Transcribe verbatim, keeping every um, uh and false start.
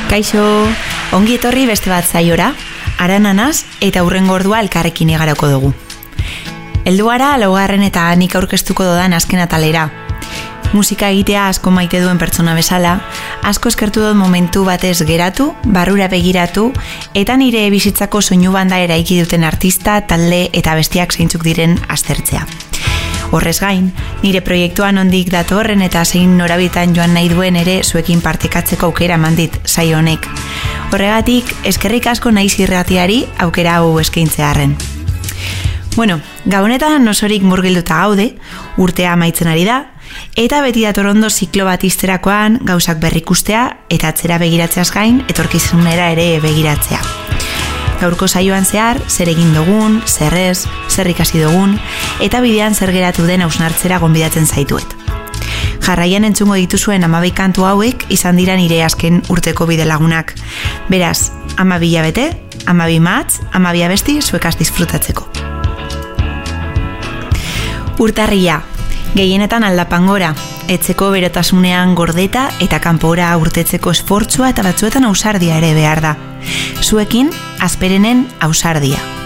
Kaixo, ongi etorri beste bat zaiora, Arananaz eta hurrengo ordua elkarrekin igaroko dugu. Helduara laugarren eta nik aurkeztuko dodan azken atalera. Musika egitea asko maite duen pertsona bezala, asko eskertu dut momentu batez geratu, barrura begiratu, eta nire bizitzako soinu banda eraiki duten artista, talde eta bestiak zeintzuk diren aztertzea. Horrez gain, nire proiektuan ondik datorren eta zein norabitan joan nahi duen ere zuekin partekatzeko aukera mandit saio honek. Horregatik, eskerrik asko naiz irratiari aukera hau eskaintzearren. Bueno, gabonetan osorik murgilduta gaude, urtea amaitzen ari da, eta beti dator ondo ziklo bat izterakoan gauzak berrikustea eta atzera begiratzeaz gain etorkizunera ere begiratzea. Gaurko saioan zehar, zer egin dugun, zer ez, zer ikasi dugun, eta bidean zer geratu den hausnartzera gonbidatzen zaituet. Jarraian entzungo dituzuen hamabi kantu hauek izan dira nire azken urteko bidelagunak. Beraz, hamabi hilabete, hamabi matz, hamabi abesti zuekaz disfrutatzeko. Urtarria, gehienetan aldapangora, etzeko berotasunean gordeta eta kanpora urtetzeko esfortzua eta batzuetan ausardia ere behar da. Zuekin, Azperenen ausardia.